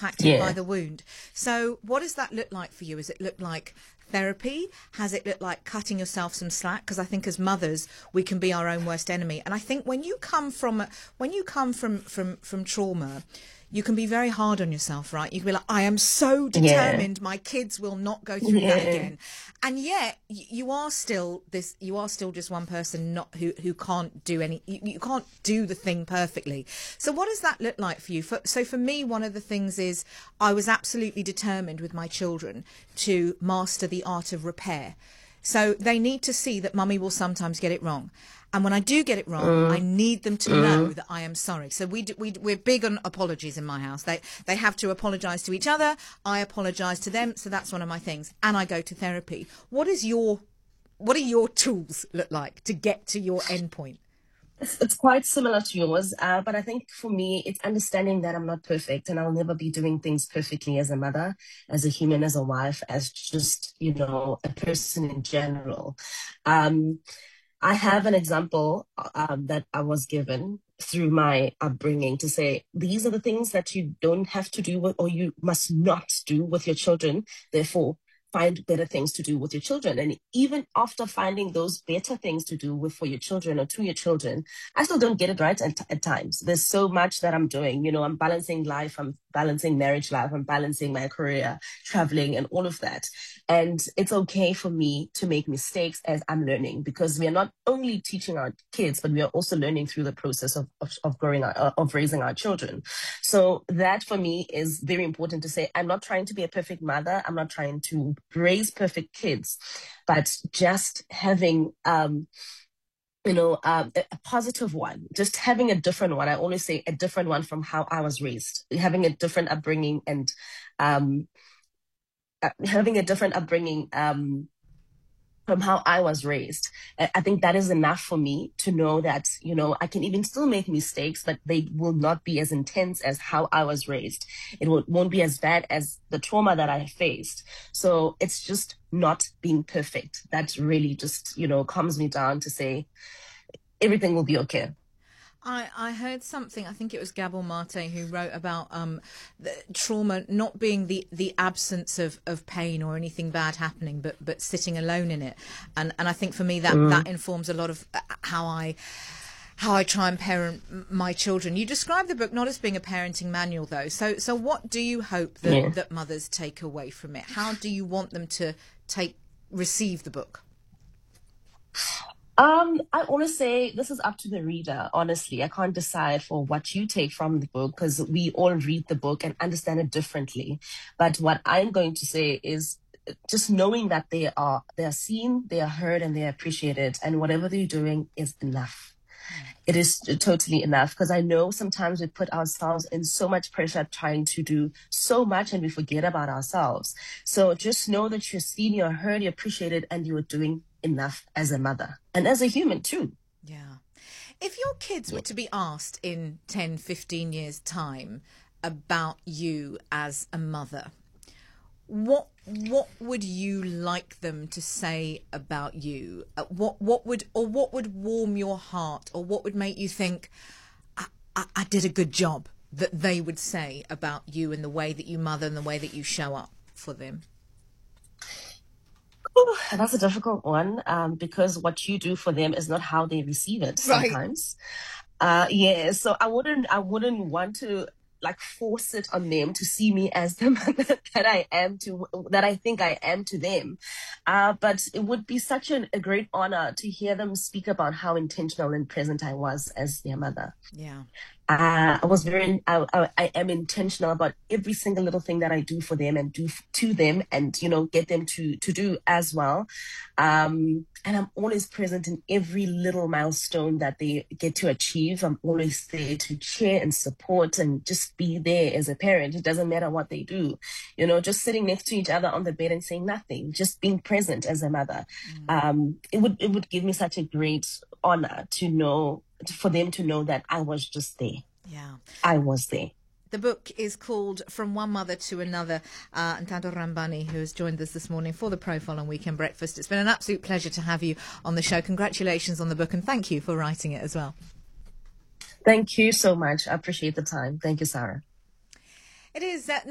impacted by Yeah. the wound. So what does that look like for you? Does it look like therapy? Has it looked like cutting yourself some slack? Because I think as mothers, we can be our own worst enemy. And I think when you come from trauma, you can be very hard on yourself, right? You can be like, I am so Yeah. determined my kids will not go through that Yeah. again. And yet you are still just one person not who can't do you can't do the thing perfectly. So what does that look like for you? So for me, one of the things is I was absolutely determined with my children to master the art of repair. So they need to see that mummy will sometimes get it wrong. And when I do get it wrong, I Mm, need them to know mm. that I am sorry. So we're big on apologies in my house. They have to apologise to each other. I apologise to them. So that's one of my things. And I go to therapy. What are your tools look like to get to your end point? It's quite similar to yours, but I think for me, it's understanding that I'm not perfect and I'll never be doing things perfectly as a mother, as a human, as a wife, as just, a person in general. Um, I have an example that I was given through my upbringing to say, these are the things that you don't have to do with, or you must not do with your children. Therefore, find better things to do with your children. And even after finding those better things to do with for your children or to your children, I still don't get it right at times. There's so much that I'm doing. I'm balancing life, I'm balancing marriage life, I'm balancing my career, traveling, and all of that. And it's okay for me to make mistakes as I'm learning, because we are not only teaching our kids, but we are also learning through the process of growing, of raising our children. So that for me is very important to say, I'm not trying to be a perfect mother. I'm not trying to raise perfect kids, but just having, a positive one, just having a different one. I always say a different one from how I was raised, having a different upbringing and, um, having a different upbringing, from how I was raised. I think that is enough for me to know that, I can even still make mistakes, but they will not be as intense as how I was raised. Won't be as bad as the trauma that I faced. So it's just not being perfect. That really just, calms me down to say everything will be okay. I heard something, I think it was Gabor Mate who wrote about the trauma not being the absence of pain or anything bad happening, but sitting alone in it. And I think for me that Mm, informs a lot of how I try and parent my children. You describe the book not as being a parenting manual, though. So what do you hope yeah. that mothers take away from it? How do you want them to receive the book? I want to say this is up to the reader. Honestly, I can't decide for what you take from the book because we all read the book and understand it differently. But what I'm going to say is just knowing that they are seen, they are heard, and they are appreciated, and whatever they're doing is enough. It is totally enough, because I know sometimes we put ourselves in so much pressure trying to do so much and we forget about ourselves. So just know that you're seen, you're heard, you're appreciated, and you're doing enough as a mother and as a human too. Yeah. If your kids were Yeah. to be asked in 10, 15 years' time about you as a mother, what would you like them to say about you? What would warm your heart, or what would make you think I did a good job, that they would say about you and the way that you mother and the way that you show up for them? Ooh, that's a difficult one, because what you do for them is not how they receive it Right. sometimes. Yeah, so I wouldn't want to like force it on them to see me as the mother that I think I am to them. But it would be such a great honor to hear them speak about how intentional and present I was as their mother. Yeah. I am intentional about every single little thing that I do for them and do to them, and get them to do as well. And I'm always present in every little milestone that they get to achieve. I'm always there to cheer and support and just be there as a parent. It doesn't matter what they do, just sitting next to each other on the bed and saying nothing, just being present as a mother. Mm. It would give me such a great honor to know, for them to know that I was just there. Yeah. I was there. The book is called From One Mother to Another, and Ntando Rambani, who has joined us this morning for the Profile on Weekend Breakfast. It's been an absolute pleasure to have you on the show. Congratulations on the book, and thank you for writing it as well. Thank you so much. I appreciate the time. Thank you, Sarah. It is